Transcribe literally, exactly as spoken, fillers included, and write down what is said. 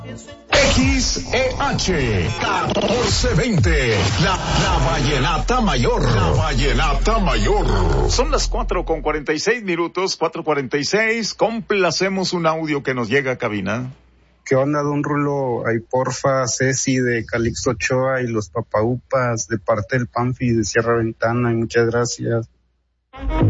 X E H catorce veinte, la, la Vallenata Mayor, la Vallenata Mayor. Son las cuatro con cuarenta y seis minutos, cuatro cuarenta y seis, complacemos un audio que nos llega a cabina. ¿Qué onda, don Rulo? Ahí porfa, Ceci de Calixto Ochoa y los Papaupas de parte del Panfi de Sierra Ventana, y muchas gracias.